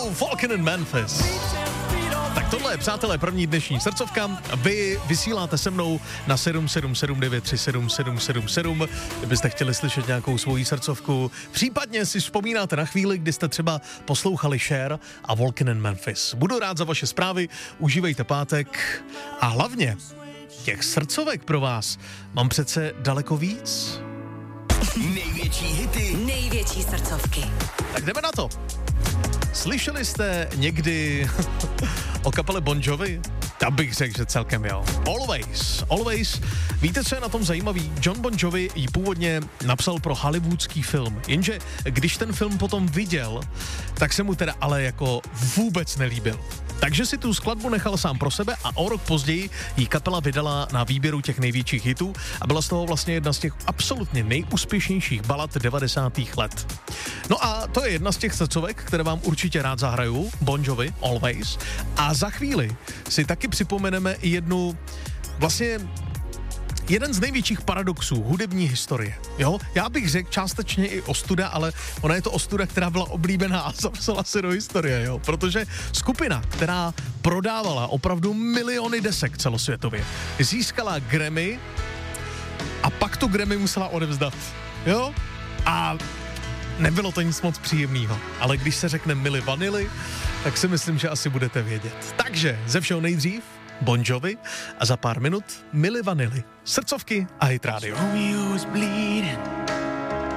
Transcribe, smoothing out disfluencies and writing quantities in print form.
jsou Falcon in Memphis. Tak tohle je, přátelé, první dnešní srdcovka. Vy vysíláte se mnou na 777937777, kdybyste chtěli slyšet nějakou svoji srdcovku. Případně si vzpomínáte na chvíli, kdy jste třeba poslouchali Cher a Falcon in Memphis. Budu rád za vaše zprávy, užívejte pátek a hlavně těch srdcovek pro vás mám přece daleko víc. Největší hity, největší srdcovky. Tak jdeme na to. Slyšeli jste někdy o kapele Bon Jovi? Tak bych řekl, že celkem jo. Always. Víte, co je na tom zajímavý? John Bon Jovi ji původně napsal pro hollywoodský film, jenže když ten film potom viděl, tak se mu teda ale jako vůbec nelíbil. Takže si tu skladbu nechal sám pro sebe a o rok později jí kapela vydala na výběru těch největších hitů a byla z toho vlastně jedna z těch absolutně nejúspěšnějších balad 90. let. No a to je jedna z těch srdcovek, které vám určitě rád zahraju, Bon Jovi, Always. A za chvíli si taky připomeneme i jeden z největších paradoxů hudební historie. Jo? Já bych řekl částečně i ostuda, ale ona je to ostuda, která byla oblíbená a zapsala se do historie, jo? Protože skupina, která prodávala opravdu miliony desek celosvětově, získala Grammy a pak tu Grammy musela odevzdat. Jo? A nebylo to nic moc příjemného, ale když se řekne Milli Vanilli, tak si myslím, že asi budete vědět. Takže ze všeho nejdřív Bon Jovi a za pár minut Milli Vanilli. Srdcovky a Hit Radio. Romeo was bleeding.